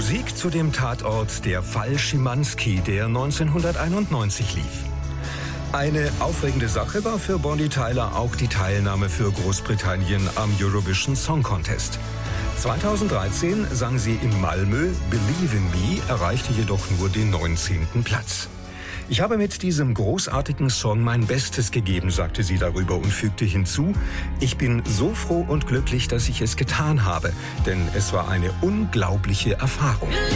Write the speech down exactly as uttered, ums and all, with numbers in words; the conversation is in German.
Musik zu dem Tatort Der Fall Schimanski, der neunzehnhunderteinundneunzig lief. Eine aufregende Sache war für Bonnie Tyler auch die Teilnahme für Großbritannien am Eurovision Song Contest. zweitausenddreizehn sang sie in Malmö, Believe in Me, erreichte jedoch nur den neunzehnten Platz. Ich habe mit diesem großartigen Song mein Bestes gegeben, sagte sie darüber und fügte hinzu, ich bin so froh und glücklich, dass ich es getan habe, denn es war eine unglaubliche Erfahrung.